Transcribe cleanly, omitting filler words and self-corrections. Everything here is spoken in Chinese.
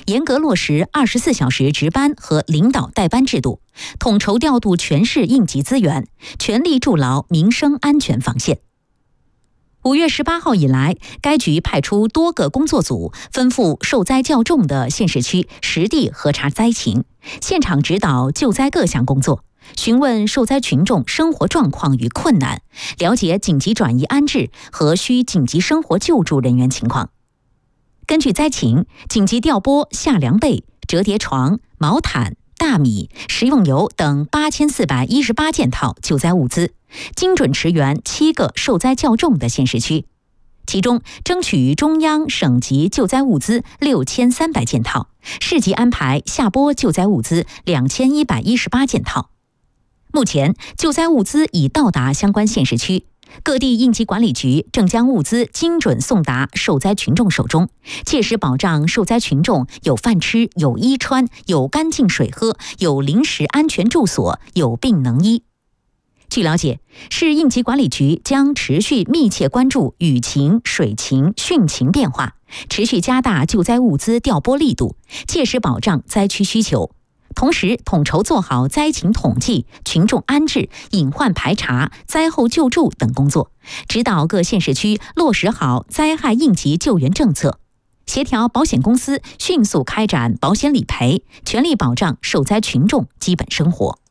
严格落实24小时值班和领导带班制度，统筹调度全市应急资源，全力筑牢民生安全防线。5月18号以来，该局派出多个工作组，奔赴受灾较重的县市区，实地核查灾情，现场指导救灾各项工作，询问受灾群众生活状况与困难，了解紧急转移安置和需紧急生活救助人员情况。根据灾情，紧急调拨夏凉被、折叠床、毛毯、大米、食用油等8418件套救灾物资，精准驰援7个受灾较重的县市区，其中争取中央省级救灾物资6300件套，市级安排下拨救灾物资2118件套。目前，救灾物资已到达相关县市区，各地应急管理局正将物资精准送达受灾群众手中，切实保障受灾群众有饭吃、有衣穿、有干净水喝、有临时安全住所、有病能医。据了解，市应急管理局将持续密切关注雨情、水情、汛情变化，持续加大救灾物资调拨力度，切实保障灾区需求。同时，统筹做好灾情统计、群众安置、隐患排查、灾后救助等工作，指导各县市区落实好灾害应急救援政策，协调保险公司迅速开展保险理赔，全力保障受灾群众基本生活。